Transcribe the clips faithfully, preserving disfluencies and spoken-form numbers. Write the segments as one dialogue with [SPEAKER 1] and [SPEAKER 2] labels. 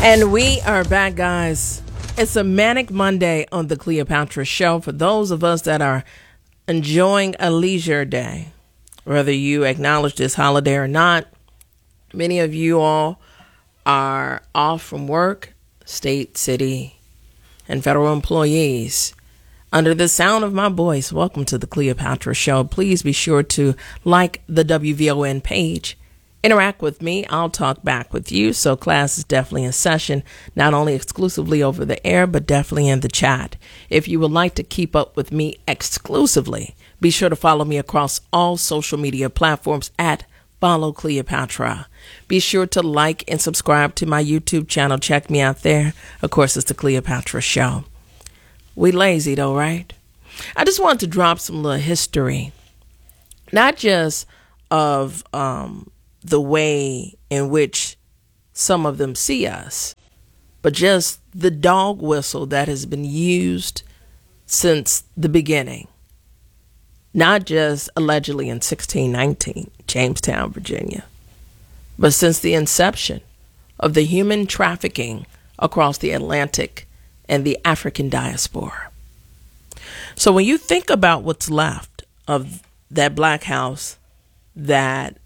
[SPEAKER 1] And we are back, guys. It's a manic Monday on the Cleopatra Show. For those of us that are enjoying a leisure day, whether you acknowledge this holiday or not, many of you all are off from work, state, city, and federal employees. Under the sound of my voice, welcome to the Cleopatra Show. Please be sure to like the W V O N page. Interact with me. I'll talk back with you. So class is definitely in session, not only exclusively over the air, but definitely in the chat. If you would like to keep up with me exclusively, be sure to follow me across all social media platforms at Follow Cleopatra. Be sure to like and subscribe to my YouTube channel. Check me out there. Of course, it's the Cleopatra Show. We lazy though, right? I just wanted to drop some little history, not just of um, the way in which some of them see us, but just the dog whistle that has been used since the beginning. Not just allegedly in sixteen nineteen, Jamestown, Virginia, but since the inception of the human trafficking across the Atlantic and the African diaspora. So when you think about what's left of that black house that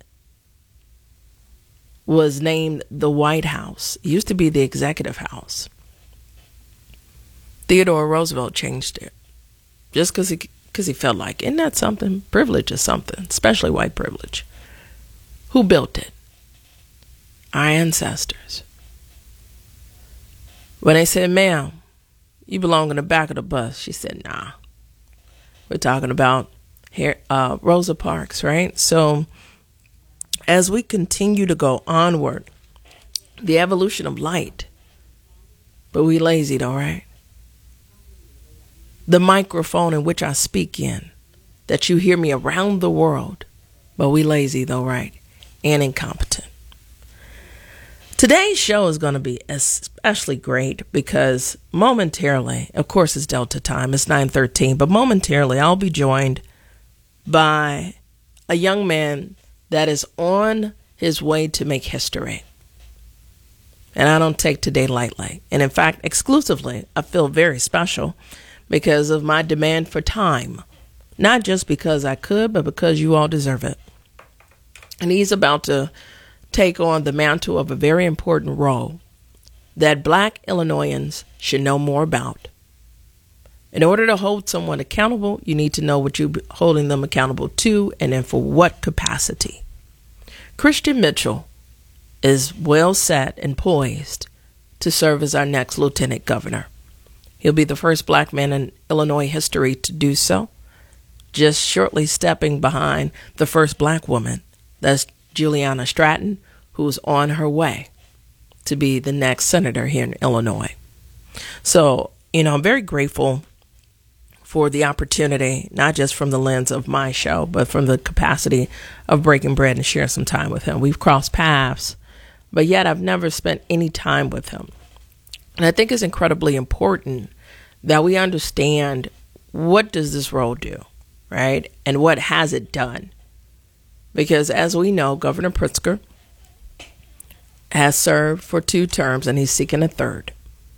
[SPEAKER 1] was named the White House, it used to be the Executive House. Theodore Roosevelt changed it just because he, because he felt like, isn't that something? Privilege is something, especially white privilege. Who built it? Our ancestors. When they said, ma'am, you belong in the back of the bus, she said, nah. We're talking about here, uh, Rosa Parks, right? So as we continue to go onward, the evolution of light, but we lazy though, right? The microphone in which I speak in, that you hear me around the world, but we lazy though, right? And incompetent. Today's show is going to be especially great because momentarily, of course it's Delta time, it's nine thirteen, but momentarily I'll be joined by a young man that is on his way to make history. And I don't take today lightly. And in fact, exclusively, I feel very special because of my demand for time. Not just because I could, but because you all deserve it. And he's about to take on the mantle of a very important role that black Illinoisans should know more about. In order to hold someone accountable, you need to know what you're holding them accountable to and then for what capacity. Christian Mitchell is well set and poised to serve as our next lieutenant governor. He'll be the first black man in Illinois history to do so, just shortly stepping behind the first black woman, that's Juliana Stratton, who's on her way to be the next senator here in Illinois. So, you know, I'm very grateful for the opportunity, not just from the lens of my show, but from the capacity of breaking bread and sharing some time with him. We've crossed paths, but yet I've never spent any time with him. And I think it's incredibly important that we understand, what does this role do, right? And what has it done? Because as we know, Governor Pritzker has served for two terms and he's seeking a third.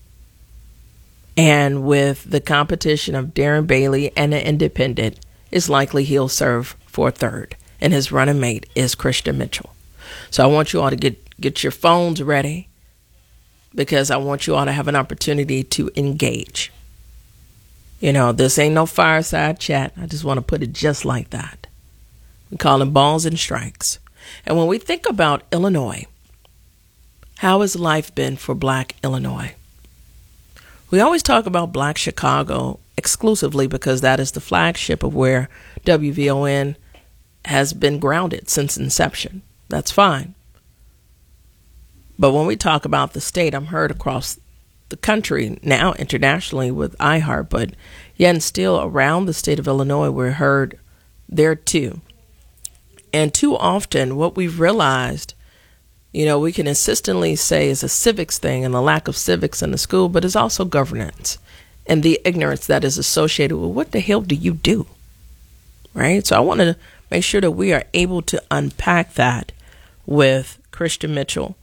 [SPEAKER 1] And with the competition of Darren Bailey and an independent, it's likely he'll serve for a third. And his running mate is Christian Mitchell. So I want you all to get, get your phones ready because I want you all to have an opportunity to engage. You know, this ain't no fireside chat. I just want to put it just like that. We call them balls and strikes. And when we think about Illinois, how has life been for black Illinois? We always talk about Black Chicago exclusively because that is the flagship of where W V O N has been grounded since inception. That's fine. But when we talk about the state, I'm heard across the country, now internationally with iHeart, but yet and still around the state of Illinois, we're heard there too. And too often what we've realized, you know, we can insistently say is a civics thing and the lack of civics in the school, but it's also governance and the ignorance that is associated with what the hell do you do, right? So I want to make sure that we are able to unpack that with Christian Mitchell,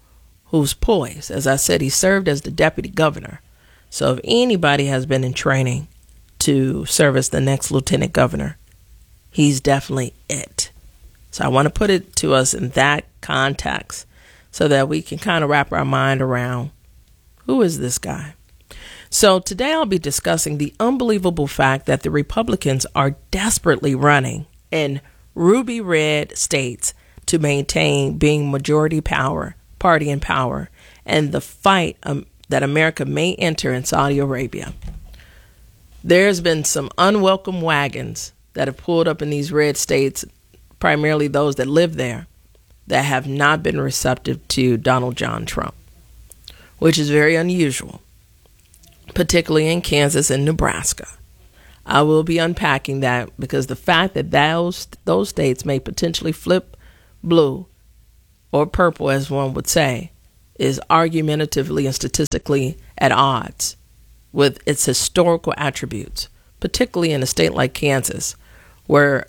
[SPEAKER 1] who's poised. As I said, he served as the deputy governor. So if anybody has been in training to serve as the next lieutenant governor, he's definitely it. So I want to put it to us in that context so that we can kind of wrap our mind around, who is this guy? So today I'll be discussing the unbelievable fact that the Republicans are desperately running in ruby red states to maintain being majority power, party in power, and the fight um, that America may enter in Saudi Arabia. There's been some unwelcome wagons that have pulled up in these red states, primarily those that live there, that have not been receptive to Donald John Trump, which is very unusual, particularly in Kansas and Nebraska. I will be unpacking that because the fact that those those states may potentially flip blue or purple, as one would say, is argumentatively and statistically at odds with its historical attributes, particularly in a state like Kansas, where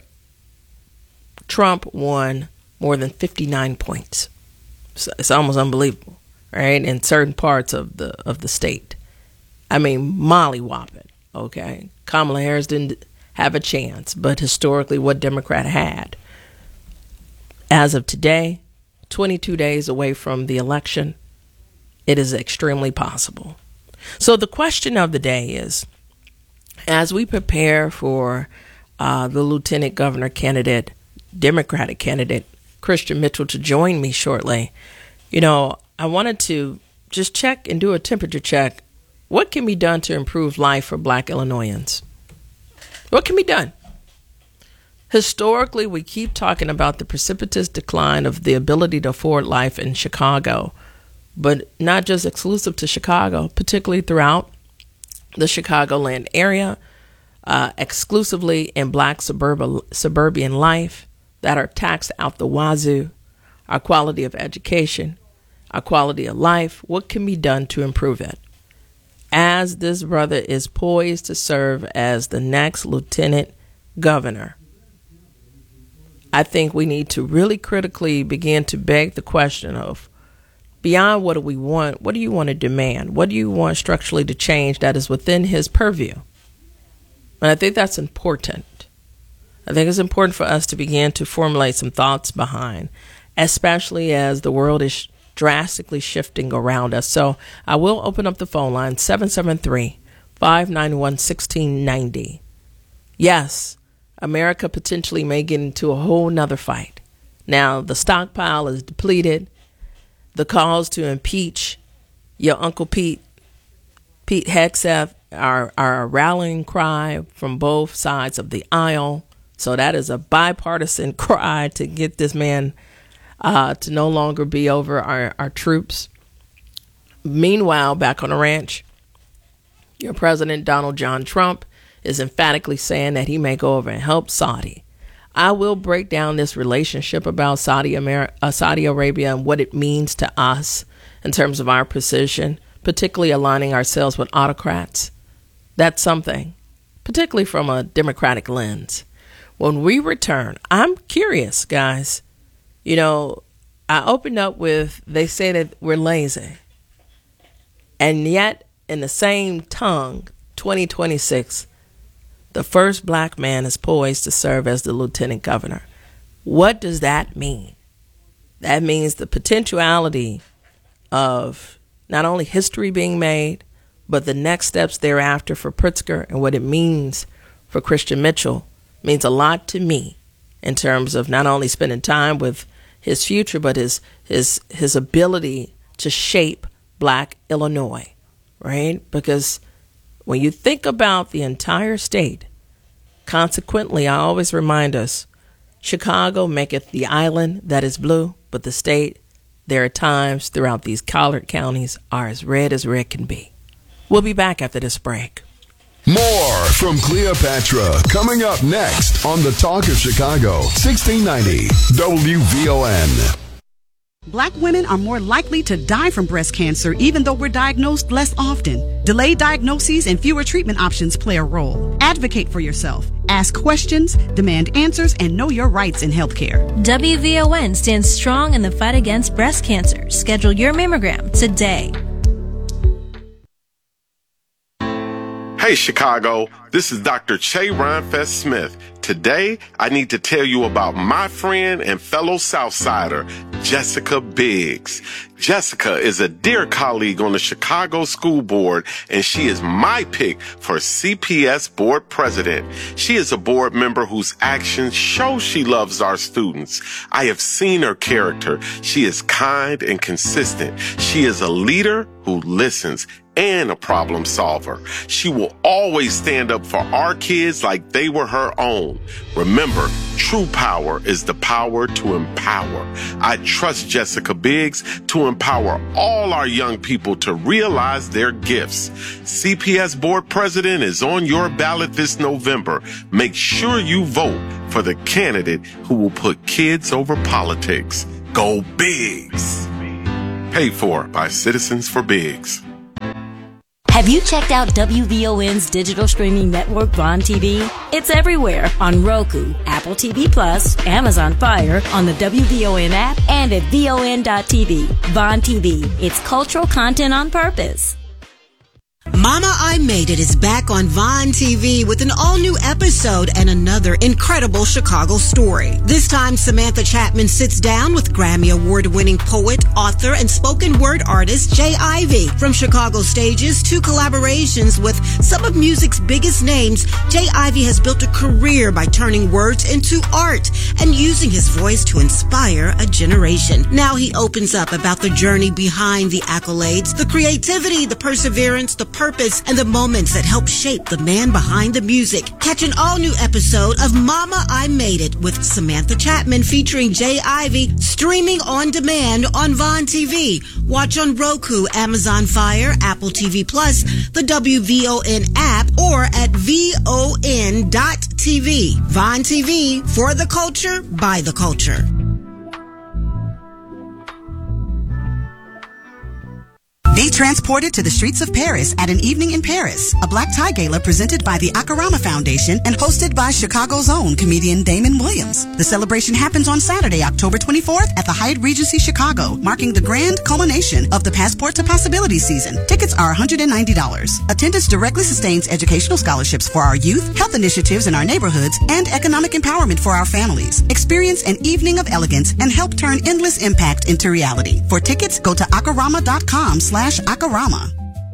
[SPEAKER 1] Trump won more than fifty-nine points. So it's almost unbelievable, right? In certain parts of the of the state. I mean, mollywhopping, okay? Kamala Harris didn't have a chance, but historically, what Democrat had? As of today, twenty-two days away from the election, it is extremely possible. So the question of the day is, as we prepare for uh, the lieutenant governor candidate, Democratic candidate, Christian Mitchell, to join me shortly, you know, I wanted to just check and do a temperature check. What can be done to improve life for Black Illinoisans? What can be done? Historically, we keep talking about the precipitous decline of the ability to afford life in Chicago, but not just exclusive to Chicago, particularly throughout the Chicagoland area, uh, exclusively in Black suburban, suburban life that are taxed out the wazoo, our quality of education, our quality of life. What can be done to improve it? As this brother is poised to serve as the next lieutenant governor, I think we need to really critically begin to beg the question of, beyond what do we want, what do you want to demand? What do you want structurally to change that is within his purview? And I think that's important. I think it's important for us to begin to formulate some thoughts behind, especially as the world is drastically shifting around us. So I will open up the phone line, seven seven three, five nine one, one six nine zero. Yes, America potentially may get into a whole nother fight. Now, the stockpile is depleted. The calls to impeach your Uncle Pete, Pete Hegseth, are, are a rallying cry from both sides of the aisle. So that is a bipartisan cry to get this man uh, to no longer be over our, our troops. Meanwhile, back on the ranch, your President Donald John Trump is emphatically saying that he may go over and help Saudi. I will break down this relationship about Saudi, Ameri- uh, Saudi Arabia and what it means to us in terms of our position, particularly aligning ourselves with autocrats. That's something, particularly from a democratic lens. When we return, I'm curious, guys. You know, I opened up with, they say that we're lazy. And yet, in the same tongue, twenty twenty-six, the first Black man is poised to serve as the lieutenant governor. What does that mean? That means the potentiality of not only history being made, but the next steps thereafter for Pritzker, and what it means for Christian Mitchell means a lot to me in terms of not only spending time with his future, but his his his ability to shape Black Illinois, right? Because when you think about the entire state, consequently, I always remind us, Chicago maketh the island that is blue, but the state, there are times throughout these collard counties, are as red as red can be. We'll be back after this break.
[SPEAKER 2] More from Cleopatra coming up next on the Talk of Chicago, sixteen ninety W V O N.
[SPEAKER 3] Black women are more likely to die from breast cancer even though we're diagnosed less often. Delayed diagnoses and fewer treatment options play a role. Advocate for yourself. Ask questions, demand answers, and know your rights in healthcare.
[SPEAKER 4] W V O N stands strong in the fight against breast cancer. Schedule your mammogram today.
[SPEAKER 5] Hey Chicago, this is Doctor Che Rhinefest Smith. Today, I need to tell you about my friend and fellow Southsider, Jessica Biggs. Jessica is a dear colleague on the Chicago School Board, and she is my pick for C P S Board President. She is a board member whose actions show she loves our students. I have seen her character. She is kind and consistent. She is a leader who listens and a problem solver. She will always stand up for our kids like they were her own. Remember, true power is the power to empower. I trust Jessica Biggs to empower all our young people to realize their gifts. C P S Board President is on your ballot this November. Make sure you vote for the candidate who will put kids over politics. Go Biggs! Paid for by Citizens for Biggs.
[SPEAKER 6] Have you checked out W V O N's digital streaming network, Vaughn T V? It's everywhere on Roku, Apple T V Plus, Amazon Fire, on the W V O N app, and at V O N dot T V. Vaughn T V. It's cultural content on purpose.
[SPEAKER 7] Mama, I Made It is back on Vaughn T V with an all-new episode and another incredible Chicago story. This time, Samantha Chapman sits down with Grammy Award-winning poet, author, and spoken word artist Jay Ivey. From Chicago stages to collaborations with some of music's biggest names, Jay Ivey has built a career by turning words into art and using his voice to inspire a generation. Now he opens up about the journey behind the accolades, the creativity, the perseverance, the purpose, and the moments that help shape the man behind the music. Catch an all-new episode of Mama, I Made It with Samantha Chapman featuring Jay Ivey, streaming on demand on Vaughn T V. Watch on Roku, Amazon Fire, Apple T V Plus, the W V O N app, or at V O N dot T V. Vaughn T V, for the culture, by the culture.
[SPEAKER 3] Be transported to the streets of Paris at An Evening in Paris, a black tie gala presented by the Akarama Foundation and hosted by Chicago's own comedian Damon Williams. The celebration happens on Saturday, October twenty-fourth at the Hyatt Regency Chicago, marking the grand culmination of the Passport to Possibility season. Tickets are one hundred ninety dollars. Attendance directly sustains educational scholarships for our youth, health initiatives in our neighborhoods, and economic empowerment for our families. Experience an evening of elegance and help turn endless impact into reality. For tickets, go to akarama.com slash Akarama.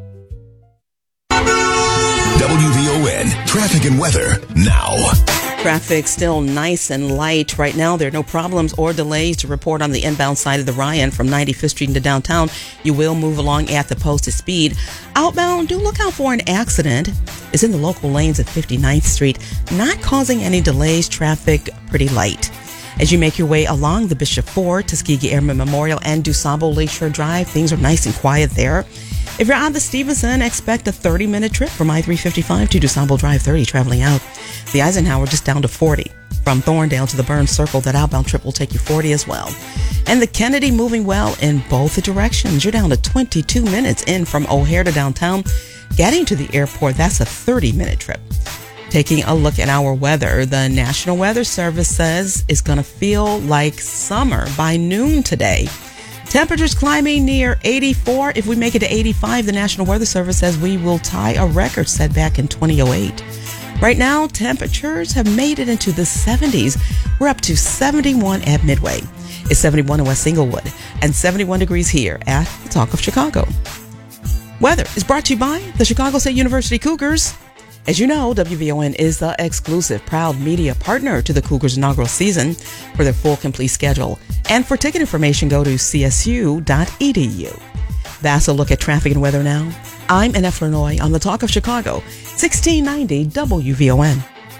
[SPEAKER 2] W V O N Traffic and Weather now.
[SPEAKER 1] Traffic still nice and light. Right now, there are no problems or delays to report on the inbound side of the Ryan from ninety-fifth Street into downtown. You will move along at the posted speed. Outbound, do look out for an accident. It's in the local lanes at fifty-ninth Street, not causing any delays. Traffic pretty light. As you make your way along the Bishop Ford, Tuskegee Airmen Memorial, and DuSable Lakeshore Drive, things are nice and quiet there. If you're on the Stevenson, expect a thirty-minute trip from I three fifty-five to DuSable Drive thirty traveling out. The Eisenhower just down to forty. From Thorndale to the Burns Circle, that outbound trip will take you forty as well. And the Kennedy moving well in both directions. You're down to twenty-two minutes in from O'Hare to downtown. Getting to the airport, that's a thirty-minute trip. Taking a look at our weather, the National Weather Service says it's going to feel like summer by noon today. Temperatures climbing near eighty-four. If we make it to eighty-five, the National Weather Service says we will tie a record set back in twenty oh eight. Right now, temperatures have made it into the seventies. We're up to seventy-one at Midway. It's seventy-one in West Englewood and seventy-one degrees here at the Talk of Chicago. Weather is brought to you by the Chicago State University Cougars. As you know, W V O N is the exclusive proud media partner to the Cougars' inaugural season. For their full, complete schedule and for ticket information, go to c s u dot e d u. That's a look at traffic and weather now. I'm Annette Flournoy on the Talk of Chicago, sixteen ninety W V O N.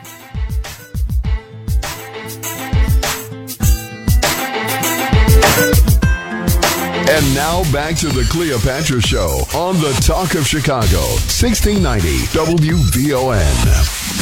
[SPEAKER 2] And now back to the Cleopatra Show on the Talk of Chicago, sixteen ninety W V O N.